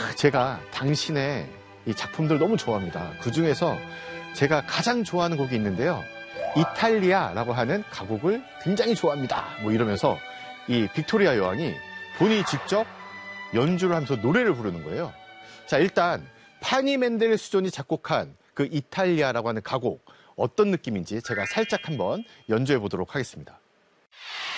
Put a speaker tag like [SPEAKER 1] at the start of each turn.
[SPEAKER 1] 제가 당신의 이 작품들 너무 좋아합니다. 그중에서 제가 가장 좋아하는 곡이 있는데요. 이탈리아라고 하는 가곡을 굉장히 좋아합니다. 뭐 이러면서 이 빅토리아 여왕이 본인이 직접 연주를 하면서 노래를 부르는 거예요. 자, 일단 파니 멘델스존이 작곡한 그 이탈리아라고 하는 가곡 어떤 느낌인지 제가 살짝 한번 연주해 보도록 하겠습니다.